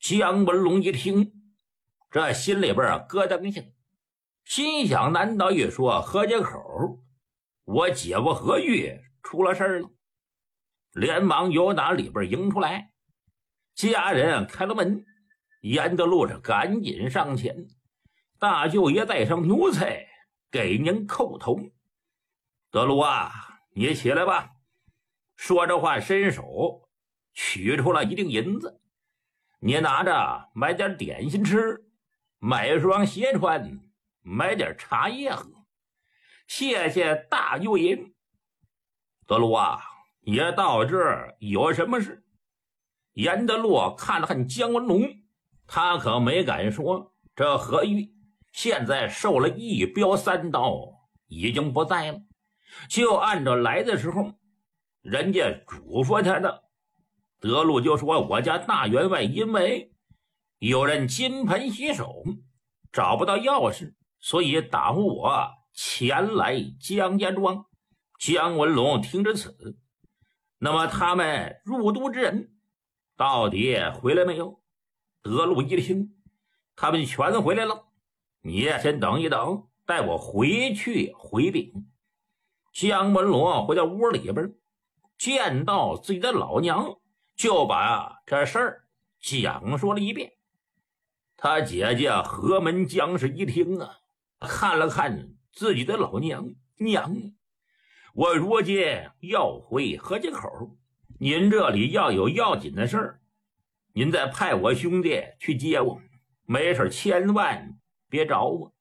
姜文龙一听，这心里边咯噔一下，心想难道一说河街口我姐夫何玉出了事了？连忙由打里边迎出来，家人开了门，严德禄这赶紧上前，大舅爷带上奴才给您叩头。德禄啊，你起来吧。说着话伸手取出了一锭银子，你拿着买点点心吃，买双鞋穿，买点茶叶喝，谢谢大舅爷。德禄啊，你到这儿有什么事？严德禄看了看姜文龙，他可没敢说这何玉现在受了一镖3刀，已经不在了，就按照来的时候人家嘱咐他的。德禄就说我家大员外因为有人金盆洗手，找不到钥匙，所以打发我前来姜家庄。姜文龙听着此，那么他们入都之人到底回来没有？德禄一听，他们全回来了，你也先等一等，带我回去回禀。姜文龙回到屋里边，见到自己的老娘，就把这事儿讲说了一遍。他姐姐何门姜氏一听啊，看了看自己的老娘，娘，我如今要回河街口，您这里要有要紧的事儿，您再派我兄弟去接我，没事千万别找我。